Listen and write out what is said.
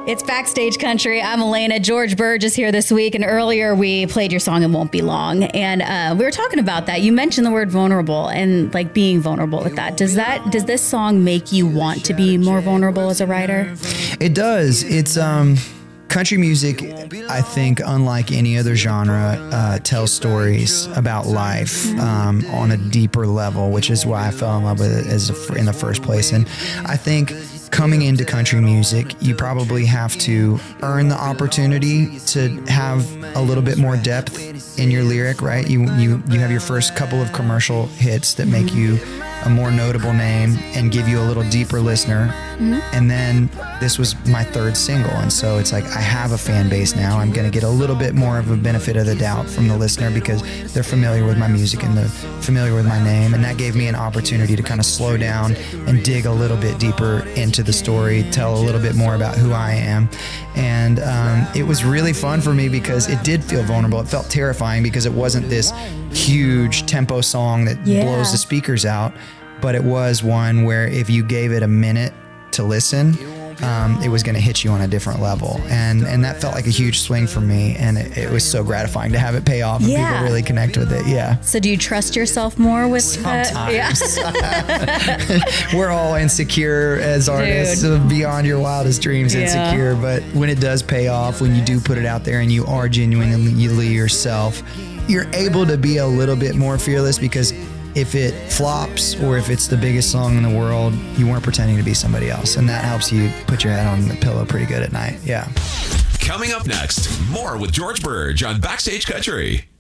It's Backstage Country. I'm Elena. George Burge is here this week, and earlier we played your song "It Won't Be Long," and we were talking about that. You mentioned the word vulnerable and like being vulnerable with that. Does this song make you want to be more vulnerable as a writer? It does. It's country music, I think, unlike any other genre, tells stories about life on a deeper level, which is why I fell in love with it in the first place. And I think coming into country music, you probably have to earn the opportunity to have a little bit more depth in your lyric, right? You have your first couple of commercial hits that make you a more notable name and give you a little deeper listener. And then this was my third single, and so it's like I have a fan base now. I'm going to get a little bit more of a benefit of the doubt from the listener because they're familiar with my music and they're familiar with my name, and that gave me an opportunity to kind of slow down and dig a little bit deeper into the story, tell a little bit more about who I am. And it was really fun for me because it did feel vulnerable. It felt terrifying because it wasn't this huge tempo song that blows the speakers out, but it was one where if you gave it a minute to listen, it was going to hit you on a different level, and that felt like a huge swing for me, and it was so gratifying to have it pay off and people really connect with it. So do you trust yourself more with sometimes? We're all insecure as artists, beyond your wildest dreams insecure, but when it does pay off, when you do put it out there and you are genuinely yourself, you're able to be a little bit more fearless, because if it flops or if it's the biggest song in the world, you weren't pretending to be somebody else. And that helps you put your head on the pillow pretty good at night. Coming up next, more with George Burge on Backstage Country.